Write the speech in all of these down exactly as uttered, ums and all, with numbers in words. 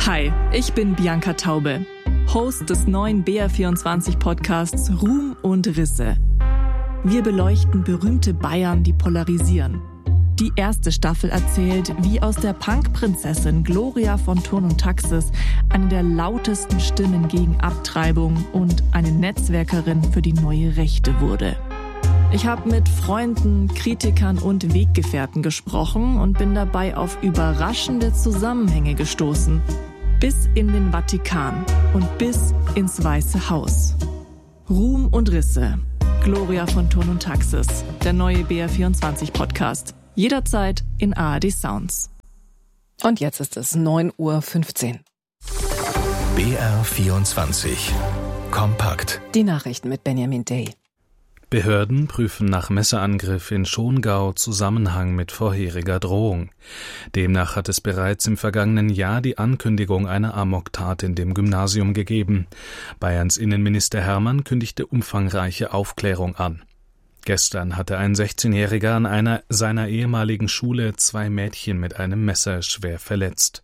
Hi, ich bin Bianca Taube, Host des neuen B R vierundzwanzig Podcasts Ruhm und Risse. Wir beleuchten berühmte Bayern, die polarisieren. Die erste Staffel erzählt, wie aus der Punk-Prinzessin Gloria von Thurn und Taxis eine der lautesten Stimmen gegen Abtreibung und eine Netzwerkerin für die neue Rechte wurde. Ich habe mit Freunden, Kritikern und Weggefährten gesprochen und bin dabei auf überraschende Zusammenhänge gestoßen. Bis in den Vatikan und bis ins Weiße Haus. Ruhm und Risse. Gloria von Thurn und Taxis. Der neue B R vierundzwanzig Podcast. Jederzeit in A R D Sounds. Und jetzt ist es neun Uhr fünfzehn. B R vierundzwanzig. Kompakt. Die Nachrichten mit Benjamin Day. Behörden prüfen nach Messerangriff in Schongau Zusammenhang mit vorheriger Drohung. Demnach hat es bereits im vergangenen Jahr die Ankündigung einer Amoktat in dem Gymnasium gegeben. Bayerns Innenminister Hermann kündigte umfangreiche Aufklärung an. Gestern hatte ein sechzehnjähriger an einer seiner ehemaligen Schule zwei Mädchen mit einem Messer schwer verletzt.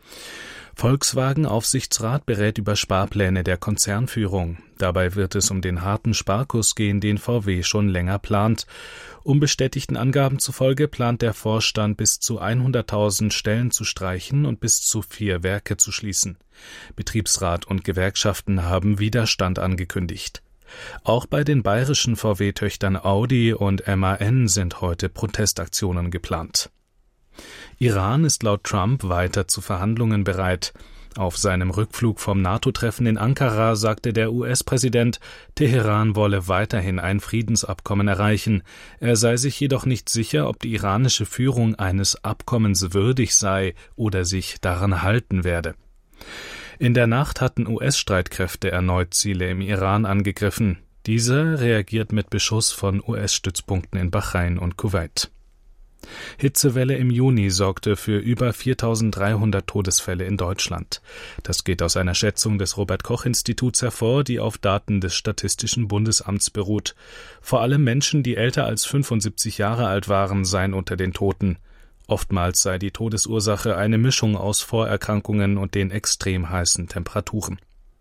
Volkswagen-Aufsichtsrat berät über Sparpläne der Konzernführung. Dabei wird es um den harten Sparkurs gehen, den V W schon länger plant. Unbestätigten Angaben zufolge plant der Vorstand bis zu hunderttausend Stellen zu streichen und bis zu vier Werke zu schließen. Betriebsrat und Gewerkschaften haben Widerstand angekündigt. Auch bei den bayerischen V W-Töchtern Audi und M A N sind heute Protestaktionen geplant. Iran ist laut Trump weiter zu Verhandlungen bereit. Auf seinem Rückflug vom NATO-Treffen in Ankara sagte der U S-Präsident, Teheran wolle weiterhin ein Friedensabkommen erreichen. Er sei sich jedoch nicht sicher, ob die iranische Führung eines Abkommens würdig sei oder sich daran halten werde. In der Nacht hatten U S-Streitkräfte erneut Ziele im Iran angegriffen. Dieser reagiert mit Beschuss von U S-Stützpunkten in Bahrain und Kuwait. Hitzewelle im Juni sorgte für über viertausenddreihundert Todesfälle in Deutschland. Das geht aus einer Schätzung des Robert-Koch-Instituts hervor, die auf Daten des Statistischen Bundesamts beruht. Vor allem Menschen, die älter als fünfundsiebzig Jahre alt waren, seien unter den Toten. Oftmals sei die Todesursache eine Mischung aus Vorerkrankungen und den extrem heißen Temperaturen.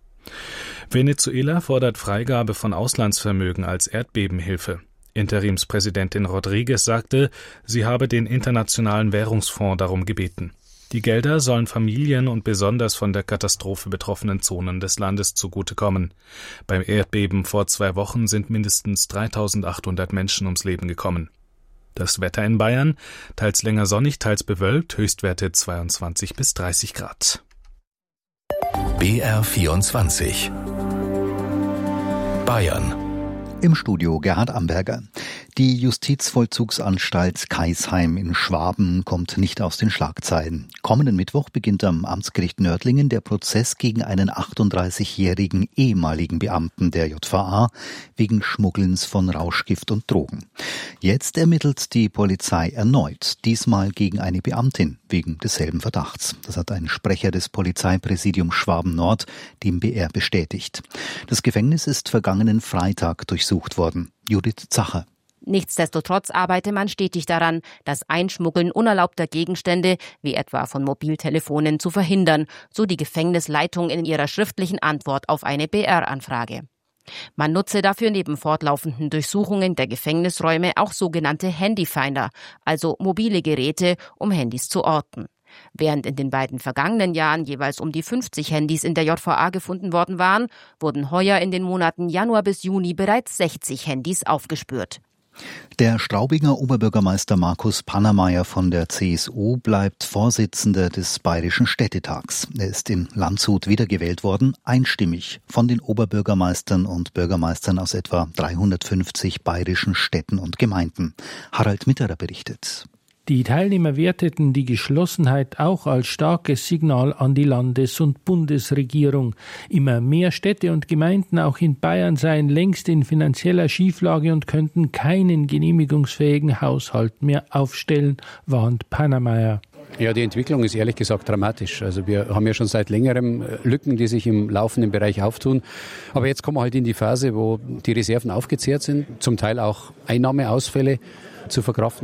Venezuela fordert Freigabe von Auslandsvermögen als Erdbebenhilfe. Interimspräsidentin Rodriguez sagte, sie habe den Internationalen Währungsfonds darum gebeten. Die Gelder sollen Familien und besonders von der Katastrophe betroffenen Zonen des Landes zugutekommen. Beim Erdbeben vor zwei Wochen sind mindestens dreitausendachthundert Menschen ums Leben gekommen. Das Wetter in Bayern, teils länger sonnig, teils bewölkt, Höchstwerte zweiundzwanzig bis dreißig Grad. B R vierundzwanzig. Bayern. Im Studio Gerhard Amberger. Die Justizvollzugsanstalt Kaisheim in Schwaben kommt nicht aus den Schlagzeilen. Kommenden Mittwoch beginnt am Amtsgericht Nördlingen der Prozess gegen einen achtunddreißigjährigen ehemaligen Beamten der J V A wegen Schmuggelns von Rauschgift und Drogen. Jetzt ermittelt die Polizei erneut, diesmal gegen eine Beamtin wegen desselben Verdachts. Das hat ein Sprecher des Polizeipräsidiums Schwaben-Nord dem B R bestätigt. Das Gefängnis ist vergangenen Freitag durchsucht worden. Judith Zacher. Nichtsdestotrotz arbeite man stetig daran, das Einschmuggeln unerlaubter Gegenstände, wie etwa von Mobiltelefonen, zu verhindern, so die Gefängnisleitung in ihrer schriftlichen Antwort auf eine B R-Anfrage. Man nutze dafür neben fortlaufenden Durchsuchungen der Gefängnisräume auch sogenannte Handyfinder, also mobile Geräte, um Handys zu orten. Während in den beiden vergangenen Jahren jeweils um die fünfzig Handys in der J V A gefunden worden waren, wurden heuer in den Monaten Januar bis Juni bereits sechzig Handys aufgespürt. Der Straubinger Oberbürgermeister Markus Pannermeier von der C S U bleibt Vorsitzender des Bayerischen Städtetags. Er ist in Landshut wiedergewählt worden, einstimmig von den Oberbürgermeistern und Bürgermeistern aus etwa dreihundertfünfzig bayerischen Städten und Gemeinden. Harald Mitterer berichtet. Die Teilnehmer werteten die Geschlossenheit auch als starkes Signal an die Landes- und Bundesregierung. Immer mehr Städte und Gemeinden, auch in Bayern, seien längst in finanzieller Schieflage und könnten keinen genehmigungsfähigen Haushalt mehr aufstellen, warnt Pannermeier. Ja, die Entwicklung ist ehrlich gesagt dramatisch. Also wir haben ja schon seit längerem Lücken, die sich im laufenden Bereich auftun. Aber jetzt kommen wir halt in die Phase, wo die Reserven aufgezehrt sind, zum Teil auch Einnahmeausfälle zu verkraften sind.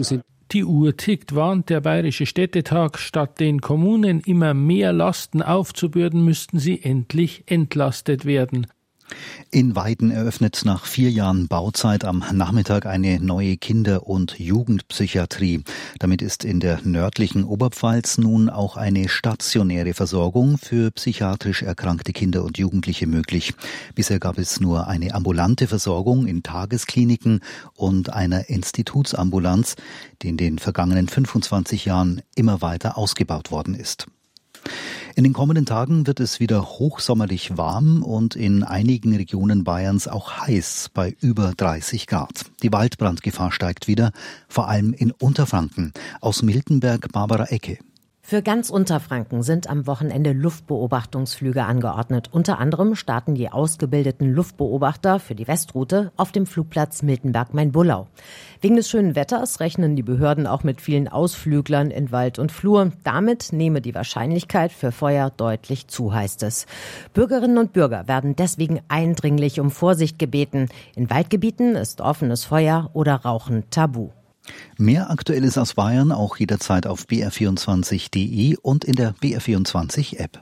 Die Uhr tickt, warnt der Bayerische Städtetag. Statt den Kommunen immer mehr Lasten aufzubürden, müssten sie endlich entlastet werden. In Weiden eröffnet nach vier Jahren Bauzeit am Nachmittag eine neue Kinder- und Jugendpsychiatrie. Damit ist in der nördlichen Oberpfalz nun auch eine stationäre Versorgung für psychiatrisch erkrankte Kinder und Jugendliche möglich. Bisher gab es nur eine ambulante Versorgung in Tageskliniken und einer Institutsambulanz, die in den vergangenen fünfundzwanzig Jahren immer weiter ausgebaut worden ist. In den kommenden Tagen wird es wieder hochsommerlich warm und in einigen Regionen Bayerns auch heiß bei über dreißig Grad. Die Waldbrandgefahr steigt wieder, vor allem in Unterfranken. Aus Miltenberg Barbara Ecke. Für ganz Unterfranken sind am Wochenende Luftbeobachtungsflüge angeordnet. Unter anderem starten die ausgebildeten Luftbeobachter für die Westroute auf dem Flugplatz Miltenberg-Main-Bullau. Wegen des schönen Wetters rechnen die Behörden auch mit vielen Ausflüglern in Wald und Flur. Damit nehme die Wahrscheinlichkeit für Feuer deutlich zu, heißt es. Bürgerinnen und Bürger werden deswegen eindringlich um Vorsicht gebeten. In Waldgebieten ist offenes Feuer oder Rauchen tabu. Mehr Aktuelles aus Bayern auch jederzeit auf b r vierundzwanzig punkt d e und in der B R vierundzwanzig App.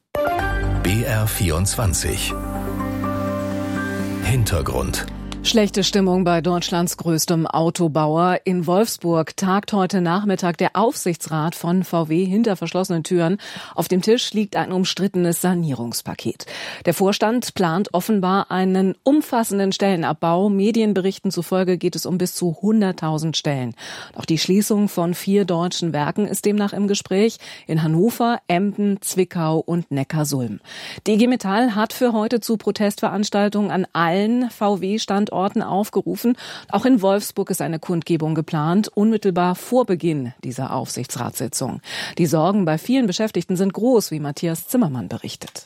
B R vierundzwanzig Hintergrund. Schlechte Stimmung bei Deutschlands größtem Autobauer. In Wolfsburg tagt heute Nachmittag der Aufsichtsrat von V W hinter verschlossenen Türen. Auf dem Tisch liegt ein umstrittenes Sanierungspaket. Der Vorstand plant offenbar einen umfassenden Stellenabbau. Medienberichten zufolge geht es um bis zu hunderttausend Stellen. Auch die Schließung von vier deutschen Werken ist demnach im Gespräch. In Hannover, Emden, Zwickau und Neckarsulm. Die I G Metall hat für heute zu Protestveranstaltungen an allen V W-Standorten aufgerufen. Auch in Wolfsburg ist eine Kundgebung geplant, unmittelbar vor Beginn dieser Aufsichtsratssitzung. Die Sorgen bei vielen Beschäftigten sind groß, wie Matthias Zimmermann berichtet.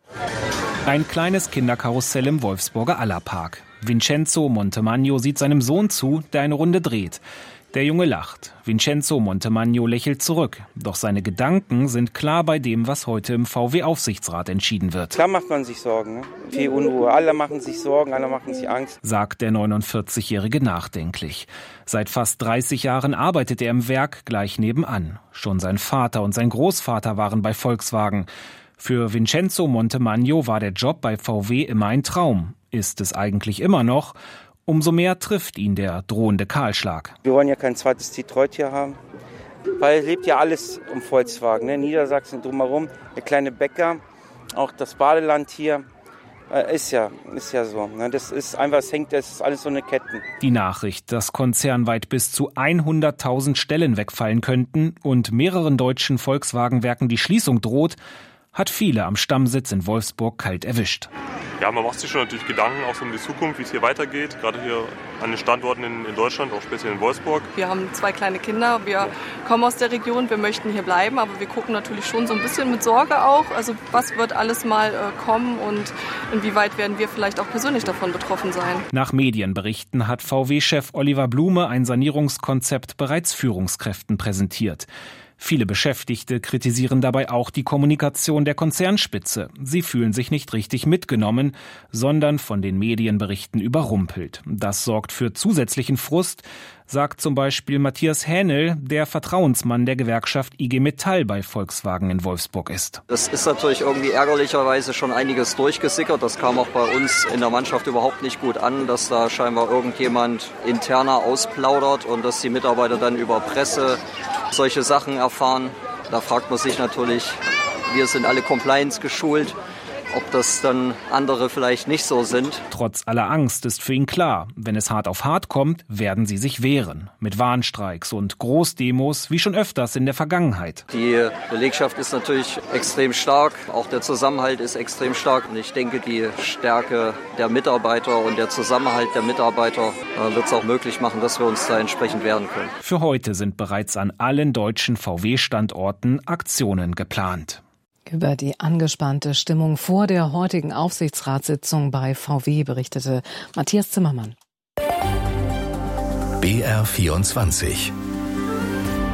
Ein kleines Kinderkarussell im Wolfsburger Allerpark. Vincenzo Montemagno sieht seinem Sohn zu, der eine Runde dreht. Der Junge lacht. Vincenzo Montemagno lächelt zurück. Doch seine Gedanken sind klar bei dem, was heute im V W-Aufsichtsrat entschieden wird. Klar macht man sich Sorgen. Ne? Viel Unruhe. Alle machen sich Sorgen, alle machen sich Angst. Sagt der neunundvierzigjährige nachdenklich. Seit fast dreißig Jahren arbeitet er im Werk gleich nebenan. Schon sein Vater und sein Großvater waren bei Volkswagen. Für Vincenzo Montemagno war der Job bei V W immer ein Traum. Ist es eigentlich immer noch? Umso mehr trifft ihn der drohende Kahlschlag. Wir wollen ja kein zweites Detroit hier haben, weil es lebt ja alles um Volkswagen. Ne? Niedersachsen drumherum, der kleine Bäcker, auch das Badeland hier, äh, ist ja, ist ja so. Ne? Das ist einfach, es hängt, das ist alles so eine Ketten. Die Nachricht, dass konzernweit bis zu hunderttausend Stellen wegfallen könnten und mehreren deutschen Volkswagen-Werken die Schließung droht, hat viele am Stammsitz in Wolfsburg kalt erwischt. Ja, man macht sich schon natürlich Gedanken auch so um die Zukunft, wie es hier weitergeht, gerade hier an den Standorten in, in Deutschland, auch speziell in Wolfsburg. Wir haben zwei kleine Kinder, wir kommen aus der Region, wir möchten hier bleiben, aber wir gucken natürlich schon so ein bisschen mit Sorge auch, also was wird alles mal äh, kommen und inwieweit werden wir vielleicht auch persönlich davon betroffen sein. Nach Medienberichten hat V W-Chef Oliver Blume ein Sanierungskonzept bereits Führungskräften präsentiert. Viele Beschäftigte kritisieren dabei auch die Kommunikation der Konzernspitze. Sie fühlen sich nicht richtig mitgenommen, sondern von den Medienberichten überrumpelt. Das sorgt für zusätzlichen Frust, sagt zum Beispiel Matthias Hähnel, der Vertrauensmann der Gewerkschaft I G Metall bei Volkswagen in Wolfsburg ist. Das ist natürlich irgendwie ärgerlicherweise schon einiges durchgesickert. Das kam auch bei uns in der Mannschaft überhaupt nicht gut an, dass da scheinbar irgendjemand interner ausplaudert und dass die Mitarbeiter dann über Presse solche Sachen erfahren. Da fragt man sich natürlich, wir sind alle Compliance geschult, ob das dann andere vielleicht nicht so sind. Trotz aller Angst ist für ihn klar, wenn es hart auf hart kommt, werden sie sich wehren. Mit Warnstreiks und Großdemos, wie schon öfters in der Vergangenheit. Die Belegschaft ist natürlich extrem stark, auch der Zusammenhalt ist extrem stark. Und ich denke, die Stärke der Mitarbeiter und der Zusammenhalt der Mitarbeiter äh, wird es auch möglich machen, dass wir uns da entsprechend wehren können. Für heute sind bereits an allen deutschen V W-Standorten Aktionen geplant. Über die angespannte Stimmung vor der heutigen Aufsichtsratssitzung bei V W berichtete Matthias Zimmermann. B R vierundzwanzig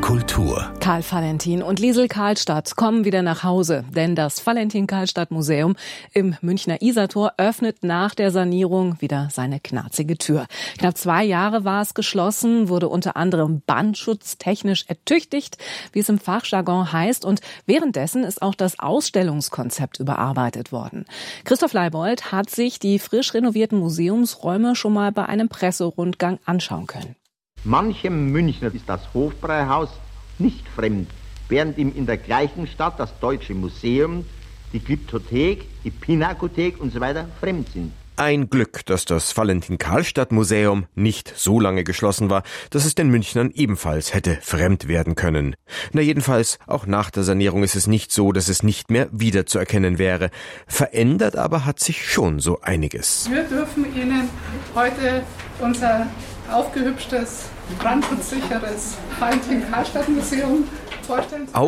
Kultur. Karl Valentin und Liesel Karlstadt kommen wieder nach Hause, denn das Valentin-Karlstadt-Museum im Münchner Isartor öffnet nach der Sanierung wieder seine knarzige Tür. Knapp zwei Jahre war es geschlossen, wurde unter anderem brandschutztechnisch ertüchtigt, wie es im Fachjargon heißt, und währenddessen ist auch das Ausstellungskonzept überarbeitet worden. Christoph Leibold hat sich die frisch renovierten Museumsräume schon mal bei einem Presserundgang anschauen können. Manchem Münchner ist das Hofbräuhaus nicht fremd, während ihm in der gleichen Stadt das Deutsche Museum, die Glyptothek, die Pinakothek und so weiter fremd sind. Ein Glück, dass das Valentin-Karlstadt-Museum nicht so lange geschlossen war, dass es den Münchnern ebenfalls hätte fremd werden können. Na jedenfalls, auch nach der Sanierung ist es nicht so, dass es nicht mehr wiederzuerkennen wäre. Verändert aber hat sich schon so einiges. Wir dürfen Ihnen heute unser aufgehübschtes, brandschutzsicheres Valentin-Karlstadt-Museum vorstellen.